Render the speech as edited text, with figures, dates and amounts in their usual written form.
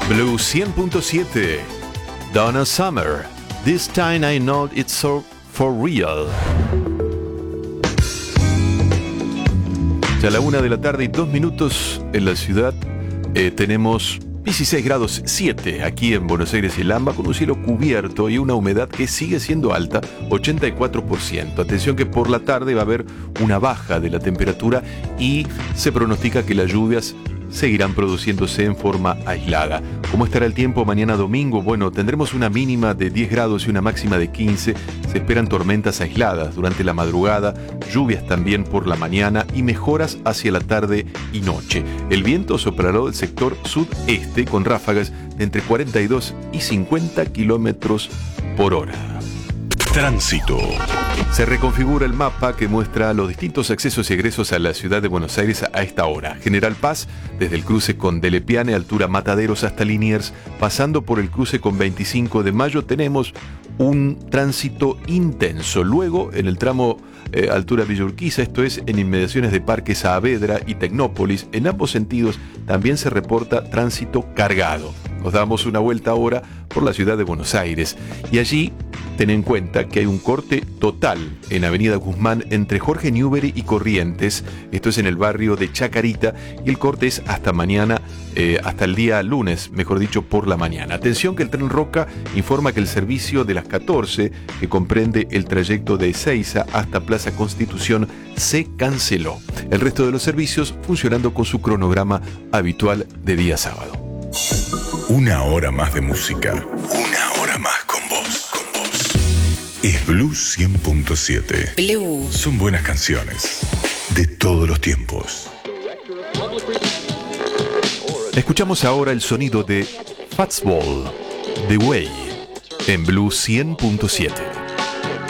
Blue 100.7, Donna Summer, This Time I Know It's So For Real. Ya a la 1 de la tarde y 2 minutos en la ciudad, tenemos 16 grados 7 aquí en Buenos Aires y el AMBA, con un cielo cubierto y una humedad que sigue siendo alta, 84%. Atención que por la tarde va a haber una baja de la temperatura y se pronostica que las lluvias seguirán produciéndose en forma aislada. ¿Cómo estará el tiempo mañana domingo? Bueno, tendremos una mínima de 10 grados y una máxima de 15. Se esperan tormentas aisladas durante la madrugada, lluvias también por la mañana y mejoras hacia la tarde y noche. El viento soplará del sector sudeste con ráfagas de entre 42 y 50 kilómetros por hora. Tránsito. Se reconfigura el mapa que muestra los distintos accesos y egresos a la ciudad de Buenos Aires a esta hora. General Paz, desde el cruce con Delepiane, altura Mataderos hasta Liniers, pasando por el cruce con 25 de Mayo, tenemos un tránsito intenso. Luego, en el tramo altura Villa Urquiza, esto es en inmediaciones de Parque Saavedra y Tecnópolis, en ambos sentidos también se reporta tránsito cargado. Nos damos una vuelta ahora por la ciudad de Buenos Aires y allí ten en cuenta que hay un corte total en Avenida Guzmán entre Jorge Newbery y Corrientes, esto es en el barrio de Chacarita, y el corte es hasta mañana, hasta el día lunes, mejor dicho, por la mañana. Atención que el Tren Roca informa que el servicio de las 14, que comprende el trayecto de Ezeiza hasta Plaza Constitución, se canceló. El resto de los servicios funcionando con su cronograma habitual de día sábado. Una hora más de música. Una hora más con vos. Es Blue 100.7. Blue. Son buenas canciones de todos los tiempos. Escuchamos ahora el sonido de Fastball, The Way, en Blue 100.7.